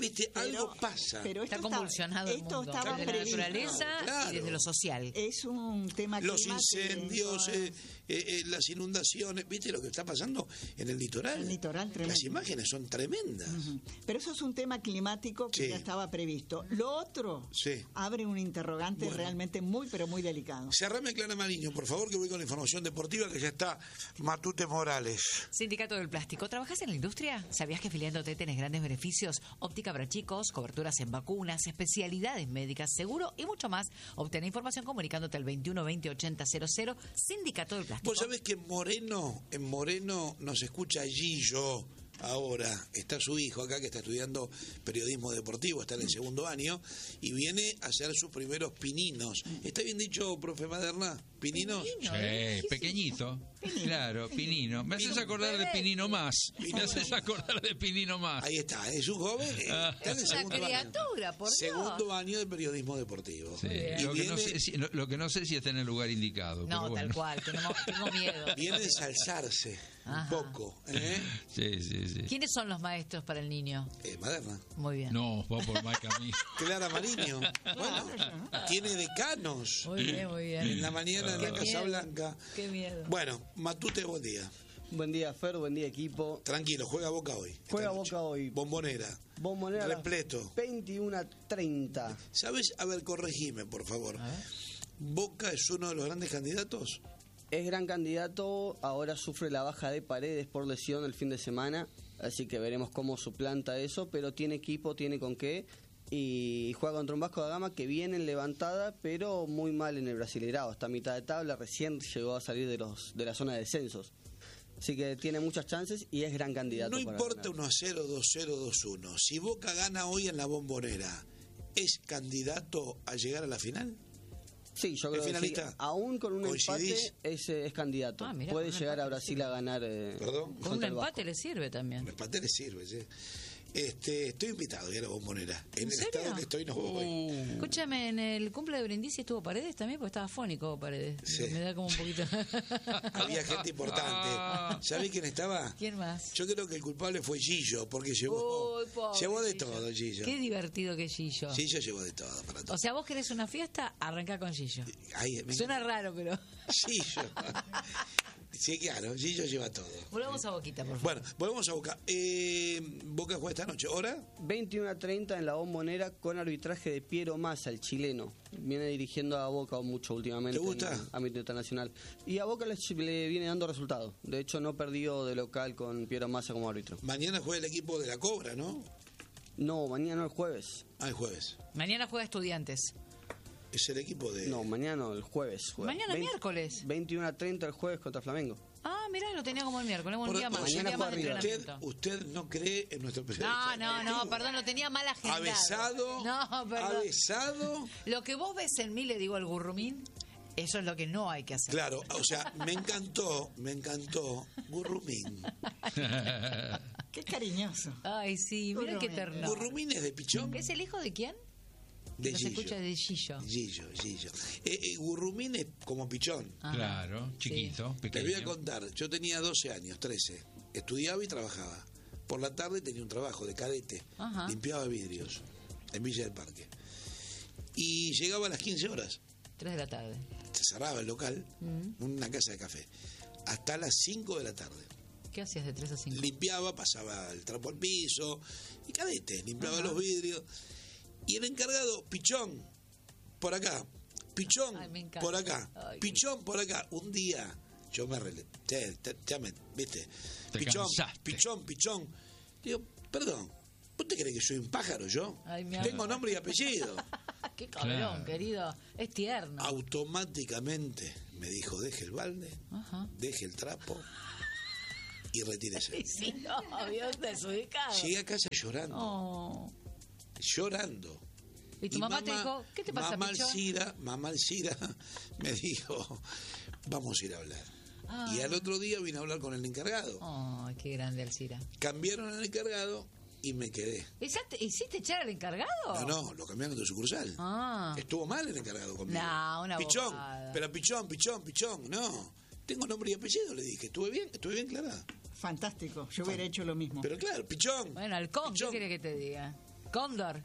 pasa. Pero está convulsionado el mundo, estaba desde la naturaleza y desde lo social. Es un tema los climático, incendios, las inundaciones, viste lo que está pasando en el litoral. El litoral, tremendo. Las imágenes son tremendas. Pero eso es un tema climático que ya estaba previsto. Lo otro abre un interrogante realmente muy, pero muy delicado. Cerrame, Clara Mariño, por favor, que voy con la información deportiva, que ya está Matute Morales. Sindicato del Plástico. ¿Trabajas en la industria? ¿Sabías que afiliándote tenés grandes beneficios? Óptica para chicos, coberturas en vacunas, especialidades médicas, seguro y mucho más. Obtén información comunicándote al 21 20 80 00, Sindicato del Plástico. Vos sabés que en Moreno nos escucha Gillo. Ahora está su hijo acá que está estudiando periodismo deportivo, está en el segundo año y viene a hacer sus primeros pininos. ¿Está bien dicho, profe Maderna? ¿Pininos? Sí, pequeñito. Claro, pinino. Me haces acordar de Pinino Más. Me haces acordar de Pinino Más. Ahí está, es un joven. Está en el segundo criatura, año. por Dios. Segundo año de periodismo deportivo. Sí. Lo que no sé si está en el lugar indicado. No, pero bueno. tal cual, tengo miedo. Viene a ensalzarse un poco. Sí. ¿Quiénes son los maestros para el niño? Maderna. Muy bien. No, va por mal camino. Clara Mariño. Bueno, tiene decanos. Muy bien. En la mañana en la Casa Blanca. Qué miedo. Bueno, Matute, buen día. Buen día, Fer, buen día, equipo. Tranquilo, juega Boca hoy. Juega Boca hoy. Bombonera. Repleto. 21:30. ¿Sabes? A ver, corregime, por favor. ¿Boca es uno de los grandes candidatos? Es gran candidato, ahora sufre la baja de Paredes por lesión el fin de semana, así que veremos cómo suplanta eso, pero tiene equipo, tiene con qué, y juega contra un Vasco da Gama que viene en levantada, pero muy mal en el Brasileirao, está a mitad de tabla, recién llegó a salir de la zona de descensos. Así que tiene muchas chances y es gran candidato. No importa 1-0, 2-0, 2-1. Si Boca gana hoy en la Bombonera, ¿es candidato a llegar a la final? Sí, yo creo que sí. Aún con un empate es candidato. Mirá, puede llegar a Brasil a ganar. ¿Perdón? Con un empate le sirve también. Un empate le sirve, sí. Estoy invitado a ir a la Bombonera. En el serio? estado que estoy no voy. Escúchame, en el cumple de Brindisi estuvo Paredes también, porque estaba fónico Paredes. Sí. Me da como un poquito. Había gente importante. ¿Sabés quién estaba? ¿Quién más? Yo creo que el culpable fue Gillo, porque llevó de todo, Gillo. Qué divertido que Gillo. Gillo llevó de todo para todo. O sea, vos querés una fiesta, arrancá con Gillo. Suena raro, pero... Gillo. Sí, claro, Gillo lleva todo. Volvamos a Boquita, por favor. Bueno, volvemos a Boca. Boca juega esta noche. ¿Hora? 21:30 en la Bombonera con arbitraje de Piero Massa, el chileno. Viene dirigiendo a Boca mucho últimamente. ¿Te gusta? En ámbito internacional. Y a Boca le viene dando resultados. De hecho, no perdió de local con Piero Massa como árbitro. Mañana juega el equipo de la Cobra, ¿no? No, mañana el jueves. El jueves. Mañana juega Estudiantes. Es el equipo de... No, mañana el jueves. Mañana miércoles. 21:30 el jueves contra Flamengo. Ah, mirá, lo tenía como el miércoles. Buen día más. Mañana juega River. Usted no cree en nuestro periodista. No, perdón, lo tenía mal agendado. Avesado. No, perdón. Avesado. Lo que vos ves en mí, le digo al Gurrumín, eso es lo que no hay que hacer. Claro, o sea, me encantó Gurrumín. Qué cariñoso. Ay, sí, mira qué ternura. Gurrumín es de Pichón. ¿Es el hijo de quién? De se escucha de Gillo. Gillo. Gurrumín es como Pichón. Ajá. Claro, chiquito, pequeño. Te voy a contar, yo tenía 12 años, 13. Estudiaba y trabajaba. Por la tarde tenía un trabajo de cadete. Limpiaba vidrios. en Villa del Parque. Y llegaba a las 15 horas. 3 de la tarde. Se cerraba el local, una casa de café, hasta las 5 de la tarde. ¿Qué hacías de 3 a 5? Limpiaba, pasaba el trapo al piso, y cadete, limpiaba los vidrios. Y el encargado, pichón, por acá, pichón, por acá, pichón, por acá. Un día, yo me relé, ¿viste? Pichón. Digo, perdón, ¿vos te crees que soy un pájaro yo? Tengo nombre y apellido. Qué cabrón, querido. Es tierno. Automáticamente me dijo, deje el balde, deje el trapo y retírese. Sí, no, Dios desubicado. Llegué a casa llorando. Llorando. ¿Y tu mamá te dijo, qué te pasa, Mamá Alcira me dijo, vamos a ir a hablar. Y al otro día vine a hablar con el encargado. Qué grande, Alcira. Cambiaron al encargado y me quedé. ¿Hiciste echar al encargado? No, lo cambiaron de sucursal. Estuvo mal el encargado conmigo. No, una pichón, bobada. pero pichón, no. Tengo nombre y apellido, le dije. Estuve bien, Clara. Fantástico, yo hubiera hecho lo mismo. Pero claro, pichón. Bueno, halcón, ¿qué quiere que te diga? Cóndor.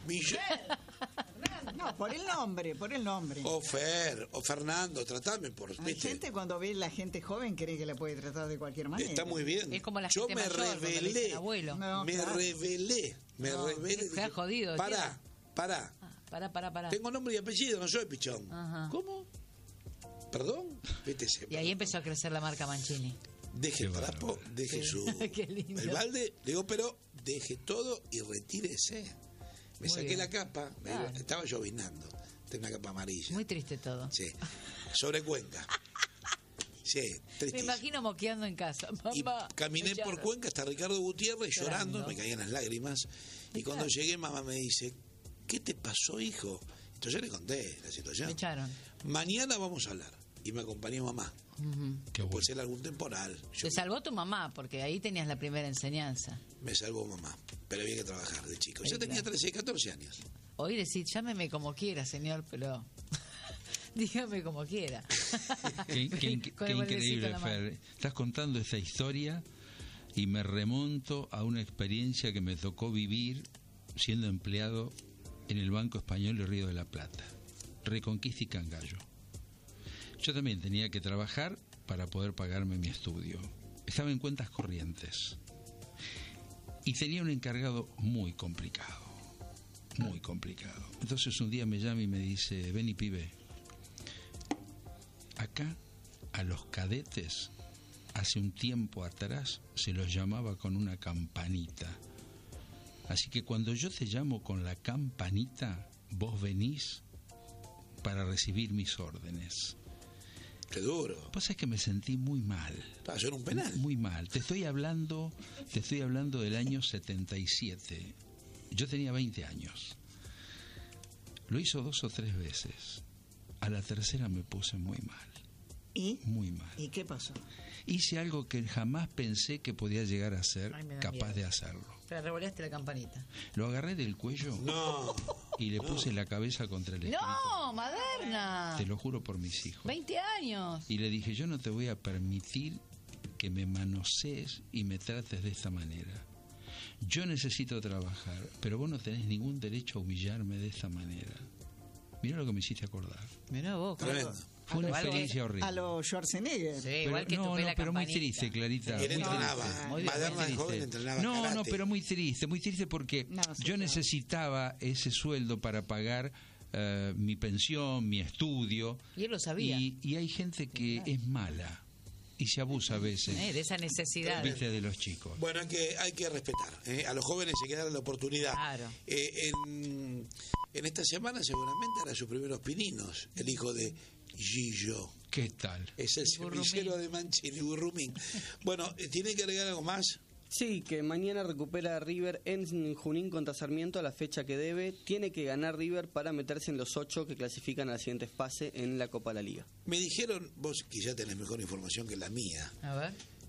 No, por el nombre. O Fernando, tratame por... Hay gente cuando ve la gente joven cree que la puede tratar de cualquier manera. Está muy bien. Es como la yo gente me mayor, rebelé. Abuelo. Me rebelé. Fue jodido. Pará. Tengo nombre y apellido, no soy pichón. ¿Cómo? ¿Perdón? Y ahí empezó a crecer la marca Mancini. Deje el trapo, deje el balde, le digo, pero deje todo y retírese. Me saqué la capa, estaba llovinando, tenía una capa amarilla. Muy triste todo. Sí, sobre Cuenca. Sí, me imagino moqueando en casa. Mamá, y caminé por Cuenca hasta Ricardo Gutiérrez llorando, me caían las lágrimas. Y cuando llegué, mamá me dice, ¿qué te pasó, hijo? Entonces yo le conté la situación. Me echaron. Mañana vamos a hablar. Y me acompañó mamá. Puede ser algún temporal. Te salvó tu mamá, porque ahí tenías la primera enseñanza. Me salvó mamá, pero había que trabajar de chico. Yo tenía 13, 14 años. Hoy decís, llámeme como quiera, señor, pero dígame como quiera. Qué increíble, Fer. Estás contando esta historia y me remonto a una experiencia que me tocó vivir siendo empleado en el Banco Español de Río de la Plata, Reconquista y Cangallo. Yo también tenía que trabajar para poder pagarme mi estudio. Estaba en cuentas corrientes. Y tenía un encargado muy complicado. Entonces un día me llama y me dice, vení pibe, acá a los cadetes hace un tiempo atrás se los llamaba con una campanita. Así que cuando yo te llamo con la campanita, vos venís para recibir mis órdenes. Qué duro. Pues es que me sentí muy mal. Para hacer un penal. Muy mal. Te estoy hablando del año 77. Yo tenía 20 años. Lo hizo 2 o 3 veces. A la tercera me puse muy mal. ¿Y? Muy mal. ¿Y qué pasó? Hice algo que jamás pensé que podía llegar a ser capaz de hacerlo. Pero revoleaste la campanita. Lo agarré del cuello y le puse la cabeza contra el escritorio. ¡No, Maderna! Te lo juro por mis hijos. 20 años. Y le dije, yo no te voy a permitir que me manosees y me trates de esta manera. Yo necesito trabajar, pero vos no tenés ningún derecho a humillarme de esta manera. Mirá lo que me hiciste acordar. Mirá vos, tremendo. Fue una experiencia horrible. A los Schwarzenegger. Sí, igual que pero muy triste, Clarita. Él entrenaba. Maderna de joven entrenaba karate. No, pero muy triste porque yo necesitaba ese sueldo para pagar mi pensión, mi estudio. Y él lo sabía. Y hay gente que es mala y se abusa a veces de esa necesidad, ¿viste? De los chicos. Bueno, hay que respetar. A los jóvenes hay que darle la oportunidad. Claro. En esta semana seguramente hará sus primeros pininos, el hijo de Gillo. ¿Qué tal? Es el cenicero de Mancini, Burrumín. Bueno, ¿tiene que agregar algo más? Sí, que mañana recupera River en Junín contra Sarmiento a la fecha que debe. Tiene que ganar River para meterse en los 8 que clasifican a la siguiente fase en la Copa de la Liga. Me dijeron, vos quizá tenés mejor información que la mía. A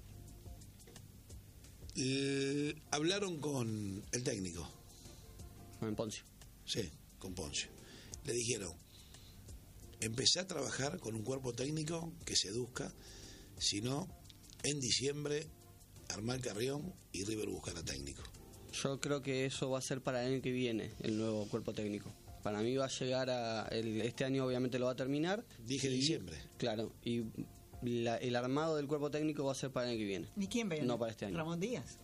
ver. Hablaron con el técnico. Con Poncio. Sí, con Poncio. Le dijeron, empecé a trabajar con un cuerpo técnico que seduzca, si no, en diciembre armar Carrión y River buscará técnico. Yo creo que eso va a ser para el año que viene, el nuevo cuerpo técnico. Para mí va a llegar este año obviamente lo va a terminar. Dije diciembre. Claro, y el armado del cuerpo técnico va a ser para el año que viene. ¿Y quién viene? No para este año. Ramón Díaz.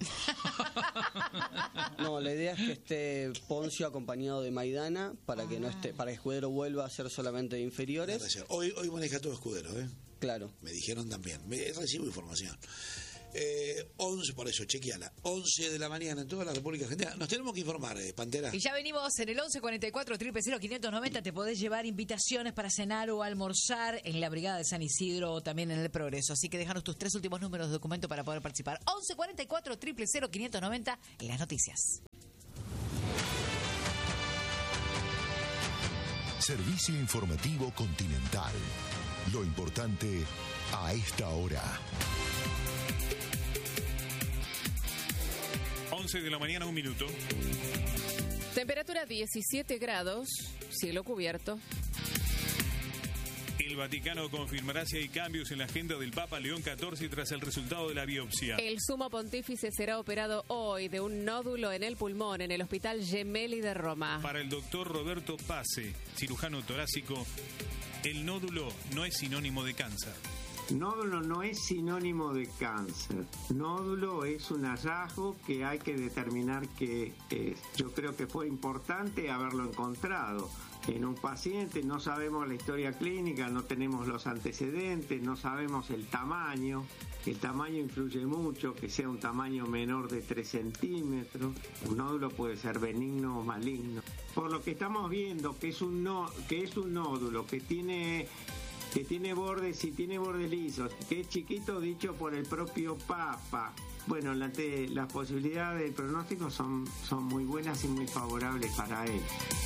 No, la idea es que esté Poncio acompañado de Maidana para que no esté, para que Escudero vuelva a ser solamente de inferiores. Hoy maneja todo Escudero, ¿eh? Claro. Me dijeron también. Recibo información. 11, por eso, chequeala. 11 de la mañana en toda la República Argentina. Nos tenemos que informar, Pantera. Y ya venimos en el 1144-000-590. Te podés llevar invitaciones para cenar o almorzar en la Brigada de San Isidro o también en el Progreso. Así que déjanos tus 3 últimos números de documento para poder participar. 1144-000-590 en las noticias. Servicio informativo Continental. Lo importante a esta hora. 11 de la mañana, 1 minuto. Temperatura 17 grados, cielo cubierto. El Vaticano confirmará si hay cambios en la agenda del Papa León XIV tras el resultado de la biopsia. El sumo pontífice será operado hoy de un nódulo en el pulmón en el Hospital Gemelli de Roma. Para el doctor Roberto Pace, cirujano torácico, el nódulo no es sinónimo de cáncer. Nódulo no es sinónimo de cáncer. Nódulo es un hallazgo que hay que determinar qué es. Yo creo que fue importante haberlo encontrado en un paciente. No sabemos la historia clínica, no tenemos los antecedentes, no sabemos el tamaño. El tamaño influye mucho, que sea un tamaño menor de 3 centímetros. Un nódulo puede ser benigno o maligno. Por lo que estamos viendo que es un nódulo que tiene bordes y tiene bordes lisos, que es chiquito dicho por el propio Papa. Bueno, las posibilidades del pronóstico son muy buenas y muy favorables para él.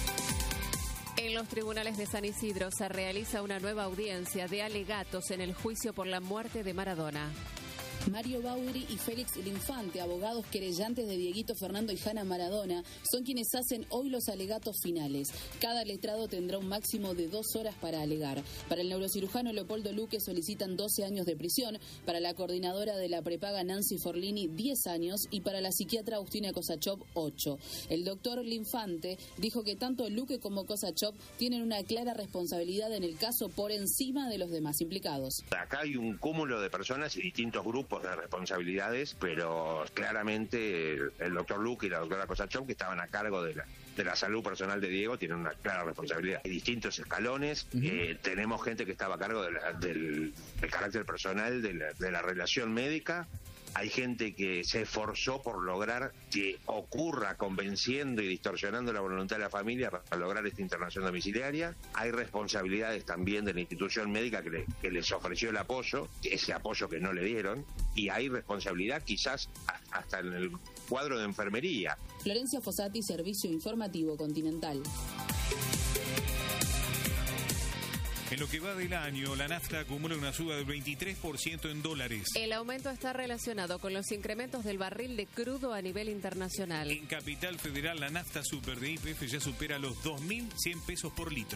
En los tribunales de San Isidro se realiza una nueva audiencia de alegatos en el juicio por la muerte de Maradona. Mario Bauri y Félix Linfante, abogados querellantes de Dieguito Fernando y Hanna Maradona, son quienes hacen hoy los alegatos finales. Cada letrado tendrá un máximo de 2 horas para alegar. Para el neurocirujano Leopoldo Luque solicitan 12 años de prisión, para la coordinadora de la prepaga Nancy Forlini 10 años y para la psiquiatra Agustina Kosachov 8. El doctor Linfante dijo que tanto Luque como Kosachov tienen una clara responsabilidad en el caso por encima de los demás implicados. Acá hay un cúmulo de personas y distintos grupos de responsabilidades, pero claramente el doctor Luque y la doctora Kosachov, que estaban a cargo de la salud personal de Diego, tienen una clara responsabilidad. Hay distintos escalones, tenemos gente que estaba a cargo del carácter personal de la relación médica. Hay gente que se esforzó por lograr que ocurra convenciendo y distorsionando la voluntad de la familia para lograr esta internación domiciliaria. Hay responsabilidades también de la institución médica que les ofreció el apoyo, ese apoyo que no le dieron, y hay responsabilidad quizás hasta en el cuadro de enfermería. Florencia Fossati, Servicio Informativo Continental. En lo que va del año, la nafta acumula una suba del 23% en dólares. El aumento está relacionado con los incrementos del barril de crudo a nivel internacional. En Capital Federal, la nafta super de YPF ya supera los 2.100 pesos por litro.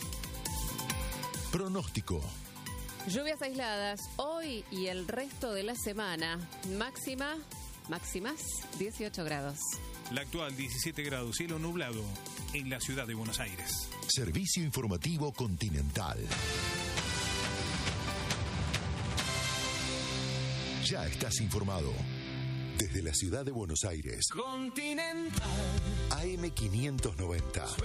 Pronóstico. Lluvias aisladas hoy y el resto de la semana. Máximas 18 grados. La actual 17 grados, cielo nublado en la ciudad de Buenos Aires. Servicio informativo Continental. Ya estás informado. Desde la ciudad de Buenos Aires. Continental. AM590.